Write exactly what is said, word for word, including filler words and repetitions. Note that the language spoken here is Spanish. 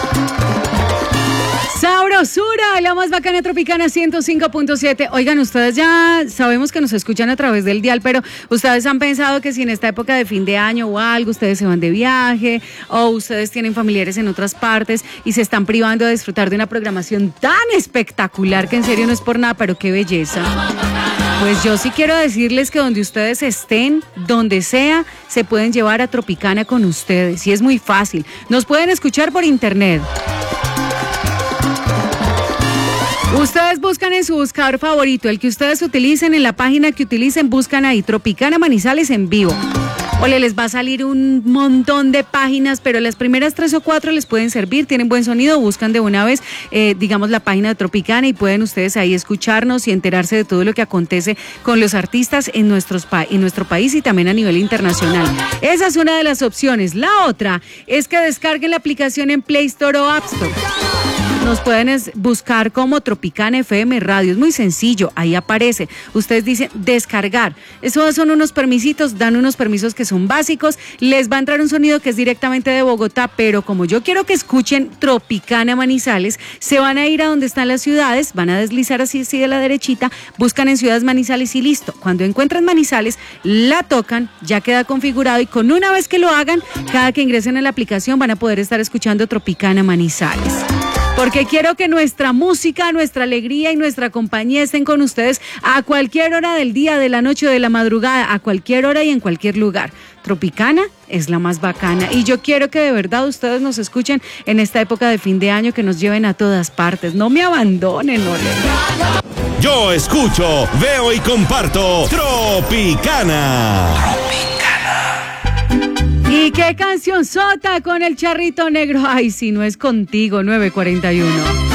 Sabrosura, la más bacana tropicana ciento cinco punto siete. Oigan, ustedes ya sabemos que nos escuchan a través del dial, pero ustedes han pensado que si en esta época de fin de año o algo, ustedes se van de viaje o ustedes tienen familiares en otras partes y se están privando de disfrutar de una programación tan espectacular que en serio no es por nada, pero qué belleza. Pues yo sí quiero decirles que donde ustedes estén, donde sea, se pueden llevar a Tropicana con ustedes y es muy fácil. Nos pueden escuchar por internet. Ustedes buscan en su buscador favorito, el que ustedes utilicen, en la página que utilicen, buscan ahí Tropicana Manizales en vivo. Ole, les va a salir un montón de páginas, pero las primeras tres o cuatro les pueden servir, tienen buen sonido, buscan de una vez, eh, digamos, la página de Tropicana y pueden ustedes ahí escucharnos y enterarse de todo lo que acontece con los artistas en, nuestros pa- en nuestro país y también a nivel internacional. Esa es una de las opciones. La otra es que descarguen la aplicación en Play Store o App Store. Nos pueden buscar como Tropicana F M Radio, es muy sencillo, ahí aparece. Ustedes dicen descargar, esos son unos permisitos, dan unos permisos que son básicos, les va a entrar un sonido que es directamente de Bogotá, pero como yo quiero que escuchen Tropicana Manizales, se van a ir a donde están las ciudades, van a deslizar así, así de la derechita, buscan en Ciudades Manizales y listo. Cuando encuentran Manizales, la tocan, ya queda configurado y con una vez que lo hagan, cada que ingresen a la aplicación van a poder estar escuchando Tropicana Manizales. Porque quiero que nuestra música, nuestra alegría y nuestra compañía estén con ustedes a cualquier hora del día, de la noche o de la madrugada, a cualquier hora y en cualquier lugar. Tropicana es la más bacana y yo quiero que de verdad ustedes nos escuchen en esta época de fin de año, que nos lleven a todas partes. No me abandonen, ole. Yo escucho, veo y comparto Tropicana. ¿Y qué canción sota con el charrito negro? Ay, si no es contigo, nueve cuarenta y uno.